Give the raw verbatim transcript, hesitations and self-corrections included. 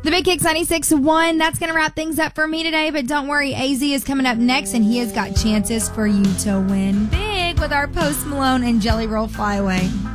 The Big Kicks ninety-six point one, that's going to wrap things up for me today, but don't worry, A Z is coming up next, and he has got chances for you to win big with our Post Malone and Jelly Roll Flyaway.